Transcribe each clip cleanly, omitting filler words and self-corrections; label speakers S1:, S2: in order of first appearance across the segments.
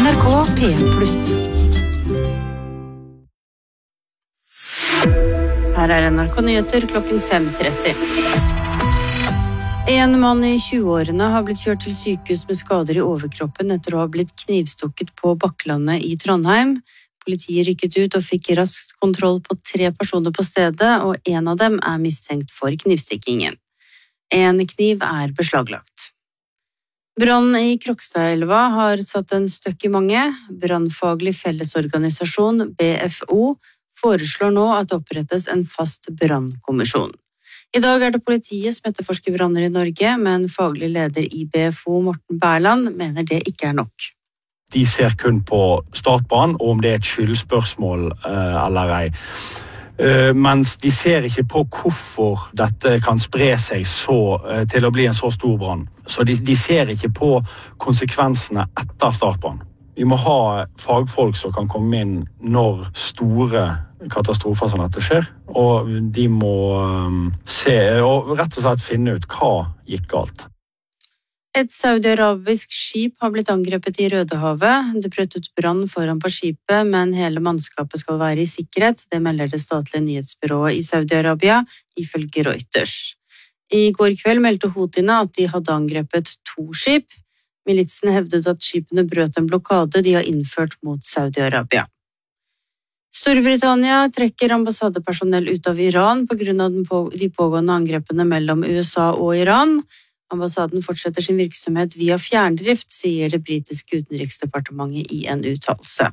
S1: NRK P1+. Her NRK Nyheter klokken 5:30. En mann i 20-årene har blitt kjørt til sykehus med skader i overkroppen etter å ha blitt knivstukket på Bakklandet i Trondheim. Politiet rykket ut og fikk raskt kontroll på 3 personer på stedet, og en av dem er mistenkt for knivstikkingen. En kniv er beslaglagt. Brann i Krokstadelva har satt en støkk i mange. Brannfaglig fellesorganisasjon, BFO, foreslår nå at det opprettes en fast brannkommisjon. I dag er det politiet som etterforsker branner i Norge, men faglig leder i BFO, Morten Berland, mener det ikke er nok.
S2: De ser kun på startbrann, og om det er et skyldspørsmål eller ei. Mens de ser ikke på hvorfor dette kan spre seg til å bli en så stor brann. Så de ser ikke på konsekvensene etter startbrann. Vi må ha fagfolk som kan komme inn når store katastrofer som dette skjer, og de må se og rett og slett finne ut hva gikk galt.
S1: Et saudi-arabisk skip har blitt angrepet i Rødehavet. Det brøt ut brann foran på skipet, men hele mannskapet skal være i sikkerhet. Det melder det statlige nyhetsbyrået i Saudi-Arabia, ifølge Reuters. I går kveld meldte Houthiene at de hadde angrepet 2 skip. Militsen hevdet at skipene brøt en blokade de har innført mot Saudi-Arabia. Storbritannia trekker ambassadepersonell ut av Iran på grunn av de pågående angrepene mellom USA og Iran. Ambassaden fortsetter sin virksomhet via fjerndrift, sier det britiske utenriksdepartementet i en uttalelse.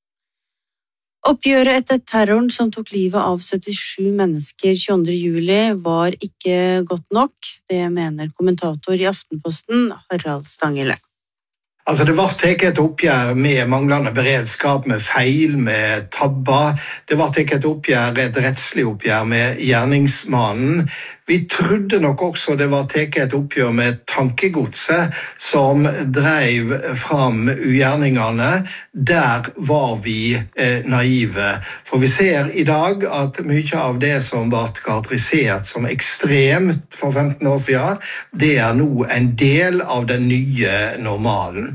S1: Oppgjøret etter terroren som tok livet av 77 mennesker 22. juli var ikke godt nok. Det mener kommentator i Aftenposten, Harald Stanghelle.
S3: Altså det var tatt et oppgjør med manglende beredskap, med feil, med tabber. Det var tatt et oppgjør, et rettslig oppgjør med gjerningsmannen. Vi trodde nok også det var tatt et oppgjør med tankegodset som drev fram ugjerningene. Der var vi naive. For vi ser i dag at mye av det som ble karakterisert som ekstremt for 15 år siden, det er nå en del av den nye normalen.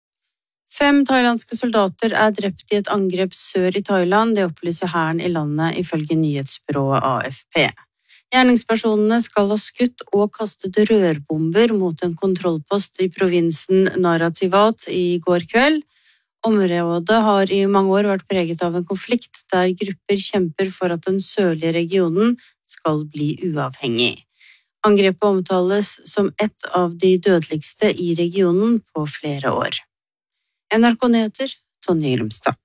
S1: 5 thailandske soldater er drept i et angrep sør i Thailand, det opplyser hæren i landet ifølge nyhetsbyrået AFP. Gjerningspersonene skal ha skutt og kastet rørbomber mot en kontrollpost i provinsen Narathiwat i går kveld. Området har i mange år vært preget av en konflikt der grupper kjemper for at den sørlige regionen skal bli uavhengig. Angrepet omtales som et av de dødeligste i regionen på flere år. NRK Nyheter, Tonje Grimstad.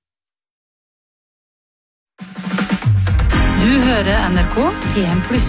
S4: Du hører NRK P1+.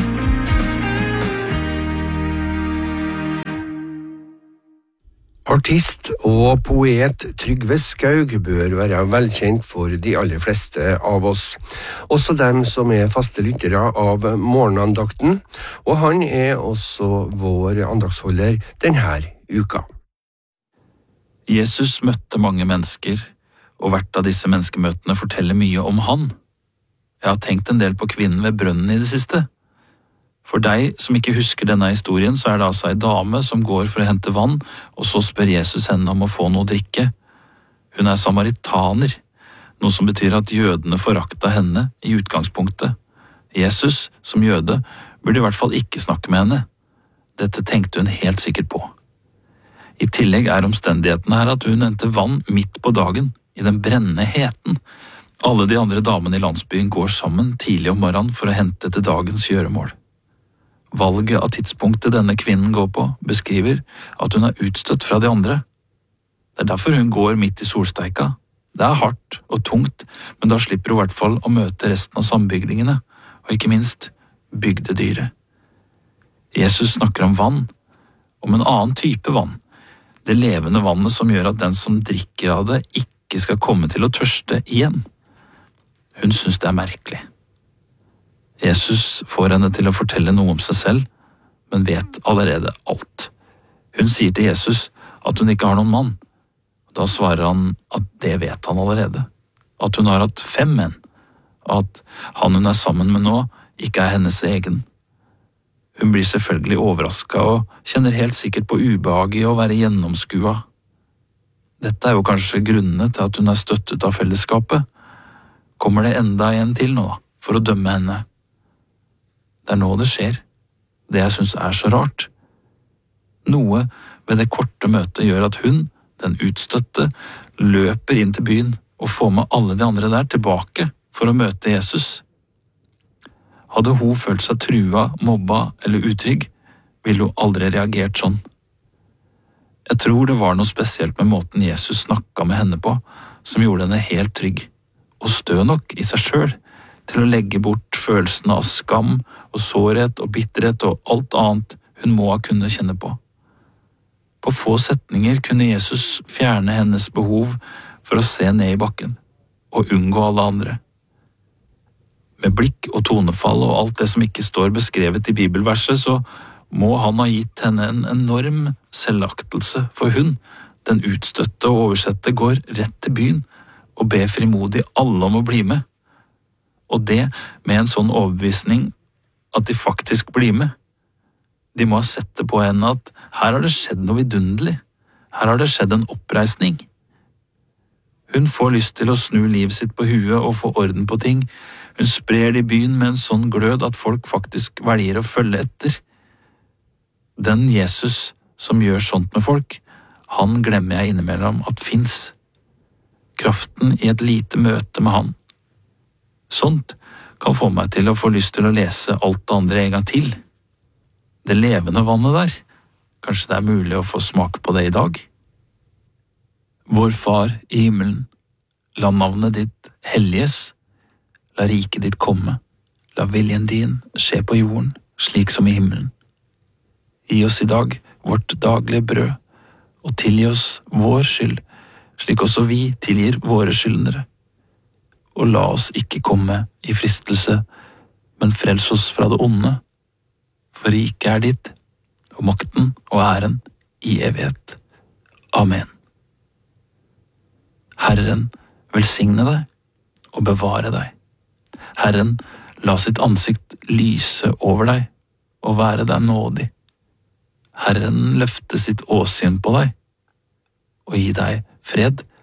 S5: Artist og poet Trygve Skaug bør være velkjent for de aller fleste av oss. Også dem som er faste lyttere av morgenandakten, og han er også vår andaktsholder denne uka.
S6: Jesus møtte mange mennesker, og hvert av disse menneskemøtene forteller mye om han. Jeg har tenkt en del på kvinnen ved brønnen i det siste. For deg som ikke husker denne historien, så er det altså en dame som går for å hente vann, og så spør Jesus henne om å få noe å drikke. Hun er samaritaner, noe som betyr at jødene forakta henne i utgangspunktet. Jesus, som jøde, burde i hvert fall ikke snakke med henne. Dette tenkte hun helt sikkert på. I tillegg er omstendighetene her at hun henter vann midt på dagen, i den brennende heten. Alle de andre damene i landsbyen går sammen tidlig om morgenen for å hente til dagens gjøremål. Valget av tidspunktet denne kvinnen går på beskriver at hun er utstøtt fra de andre. Det er derfor hun går midt i solsteika. Det er hardt og tungt, men da slipper hun i hvert fall å møte resten av sambygningene, og ikke minst bygdedyret. Jesus snakker om vann, om en annen type vann. Det levende vannet som gjør at den som drikker av det ikke skal komme til å tørste igjen. Hun synes det er merkelig. Jesus får henne til å fortelle noe om seg selv, men vet allerede alt. Hun sier til Jesus at hun ikke har noen mann. Da svarer han at det vet han allerede. At hun har hatt 5 menn, og at han hun er sammen med nå ikke er hennes egen. Hun blir selvfølgelig overrasket og kjenner helt sikkert på ubehaget i å være gjennomskua. Dette jo kanskje grunnene til at hun støttet av fellesskapet. Kommer det enda en til nå, for å dømme henne? Det nå det skjer, det jeg synes så rart. Noe ved det korte møtet gjør at hun, den utstøtte, løper inn til byen og får med alle de andre der tilbake for å møte Jesus. Hadde hun følt seg trua, mobba eller utrygg, ville hun aldri reagert sånn. Jeg tror det var noe spesielt med måten Jesus snakket med henne på, som gjorde henne helt trygg, og stø nok i seg selv, til å legge bort følelsene av skam og sårhet og bitterhet og alt annet hun må ha kunnet kjenne på. På få setninger kunne Jesus fjerne hennes behov for å se ned i bakken, og unngå alle andre. Med blikk og tonefall og alt det som ikke står beskrevet i bibelverset, så må han ha gitt henne en enorm selvaktelse, for hun, den utstøtte og oversette, går rett til byen og ber frimodig alle om å bli med. Og det med en sånn overbevisning at de faktisk blir med. De må ha sett det på henne at her har det skjedd noe vidunderlig. Her har det skjedd en oppreisning. Hun får lyst til å snu livet sitt på huet og få orden på ting. Hun sprer det i byen med en sånn glød at folk faktisk velger å følge etter. Den Jesus som gjør sånt med folk, han glemmer jeg innimellom at finnes. Kraften i et lite møte med han. Sånt kan få meg til å få lyst til å lese alt det andre en gang til. Det levende vannet der, kanskje det mulig å få smake på det i dag? Vår Far i himmelen, la navnet ditt helliges, la riket ditt komme, la viljen din skje på jorden, slik som i himmelen. Gi oss i dag vårt daglige brød, og tilgi oss vår skyld, slik også vi tilgir våre skyldnere. Og la oss ikke komme i fristelse, men frels oss fra det onde, for riket ditt, og makten og æren i evighet. Amen. Herren velsigne deg og bevare deg. Herren la sitt ansikt lyse over deg og være deg nådig. Herren løfte sitt åsyn på deg og gi deg fred